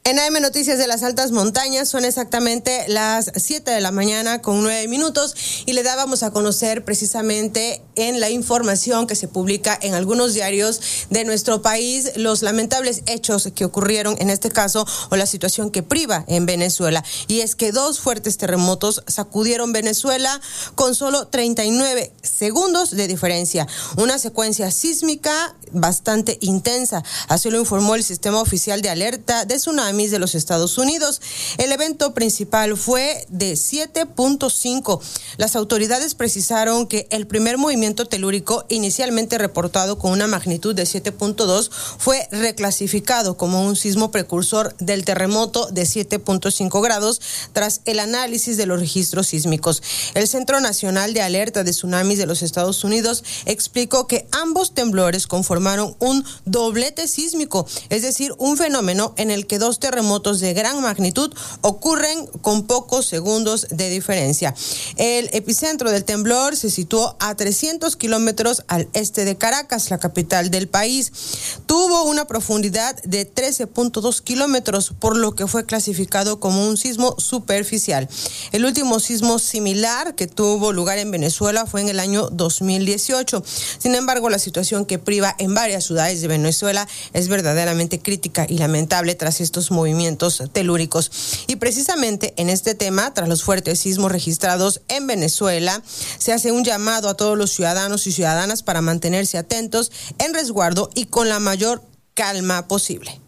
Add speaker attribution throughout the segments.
Speaker 1: En AM Noticias de las Altas Montañas son exactamente las 7 de la mañana con 9 minutos y le dábamos a conocer precisamente en la información que se publica en algunos diarios de nuestro país los lamentables hechos que ocurrieron en este caso o la situación que priva en Venezuela. Y es que 2 fuertes terremotos sacudieron Venezuela con solo 39 segundos de diferencia. Una secuencia sísmica bastante intensa. Así lo informó el Sistema Oficial de Alerta de Tsunami de los Estados Unidos. El evento principal fue de 7.5. Las autoridades precisaron que el primer movimiento telúrico, inicialmente reportado con una magnitud de 7.2, fue reclasificado como un sismo precursor del terremoto de 7.5 grados tras el análisis de los registros sísmicos. El Centro Nacional de Alerta de Tsunamis de los Estados Unidos explicó que ambos temblores conformaron un doblete sísmico, es decir, un fenómeno en el que 2 terremotos de gran magnitud ocurren con pocos segundos de diferencia. El epicentro del temblor se situó a 300 kilómetros al este de Caracas, la capital del país. Tuvo una profundidad de 13.2 kilómetros, por lo que fue clasificado como un sismo superficial. El último sismo similar que tuvo lugar en Venezuela fue en el año 2018. Sin embargo, la situación que priva en varias ciudades de Venezuela es verdaderamente crítica y lamentable tras estos movimientos telúricos. Y precisamente en este tema, tras los fuertes sismos registrados en Venezuela, se hace un llamado a todos los ciudadanos y ciudadanas para mantenerse atentos, en resguardo y con la mayor calma posible.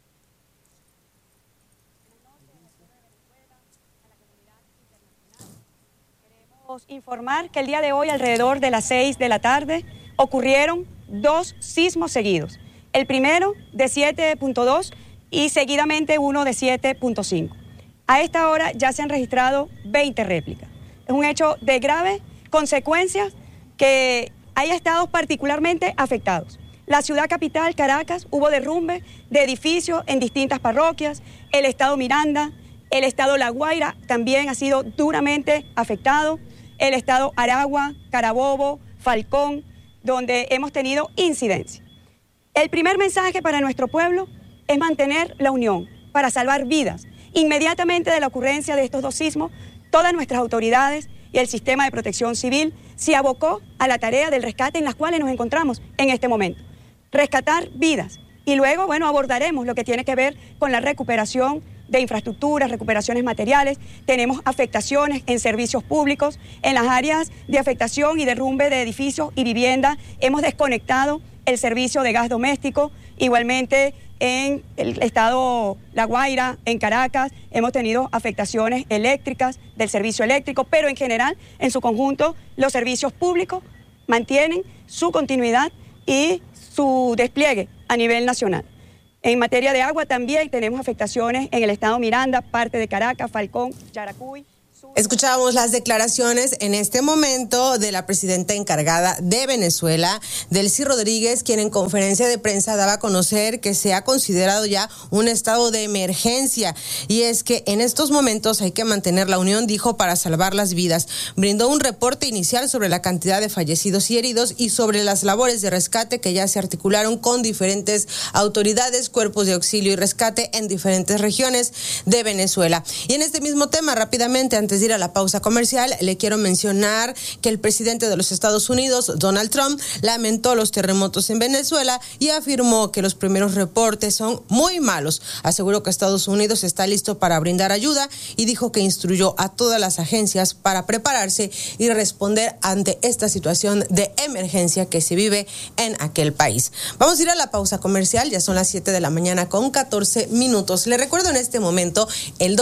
Speaker 2: Queremos informar que el día de hoy, alrededor de las 6 de la tarde, ocurrieron 2 sismos seguidos. El primero de 7.2 y seguidamente uno de 7.5. A esta hora ya se han registrado 20 réplicas. Es un hecho de graves consecuencias que hay estados particularmente afectados. La ciudad capital, Caracas, hubo derrumbe de edificios en distintas parroquias. El estado Miranda, el estado La Guaira también ha sido duramente afectado. El estado Aragua, Carabobo, Falcón, donde hemos tenido incidencia. El primer mensaje para nuestro pueblo es mantener la unión para salvar vidas. Inmediatamente de la ocurrencia de estos 2 sismos, todas nuestras autoridades y el sistema de protección civil se abocó a la tarea del rescate en las cuales nos encontramos en este momento. Rescatar vidas y luego, abordaremos lo que tiene que ver con la recuperación de infraestructuras, recuperaciones materiales. Tenemos afectaciones en servicios públicos, en las áreas de afectación y derrumbe de edificios y vivienda. Hemos desconectado el servicio de gas doméstico, igualmente en el estado La Guaira, en Caracas, hemos tenido afectaciones eléctricas del servicio eléctrico, pero en general, en su conjunto, los servicios públicos mantienen su continuidad y su despliegue a nivel nacional. En materia de agua también tenemos afectaciones en el estado Miranda, parte de Caracas, Falcón, Yaracuy.
Speaker 1: Escuchábamos las declaraciones en este momento de la presidenta encargada de Venezuela, Delcy Rodríguez, quien en conferencia de prensa daba a conocer que se ha considerado ya un estado de emergencia. Y es que en estos momentos hay que mantener la unión, dijo, para salvar las vidas. Brindó un reporte inicial sobre la cantidad de fallecidos y heridos y sobre las labores de rescate que ya se articularon con diferentes autoridades, cuerpos de auxilio y rescate en diferentes regiones de Venezuela. Y en este mismo tema, rápidamente, antes de ir a la pausa comercial, le quiero mencionar que el presidente de los Estados Unidos, Donald Trump, lamentó los terremotos en Venezuela y afirmó que los primeros reportes son muy malos. Aseguró que Estados Unidos está listo para brindar ayuda y dijo que instruyó a todas las agencias para prepararse y responder ante esta situación de emergencia que se vive en aquel país. Vamos a ir a la pausa comercial, ya son las 7 de la mañana con 14 minutos. Le recuerdo en este momento el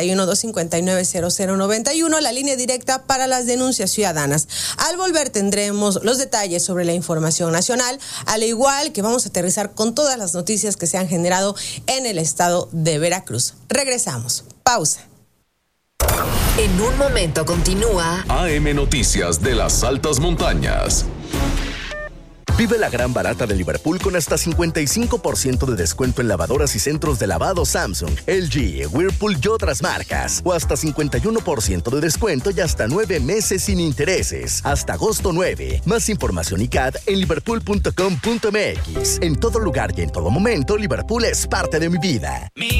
Speaker 1: 271-259-0091, la línea directa para las denuncias ciudadanas. Al volver tendremos los detalles sobre la información nacional, al igual que vamos a aterrizar con todas las noticias que se han generado en el estado de Veracruz. Regresamos. Pausa.
Speaker 3: En un momento continúa
Speaker 4: AM Noticias de las Altas Montañas.
Speaker 5: Vive la gran barata de Liverpool con hasta 55% de descuento en lavadoras y centros de lavado Samsung, LG, Whirlpool y otras marcas. O hasta 51% de descuento y hasta 9 meses sin intereses. Hasta agosto 9. Más información y CAD en liverpool.com.mx. En todo lugar y en todo momento, Liverpool es parte de mi vida.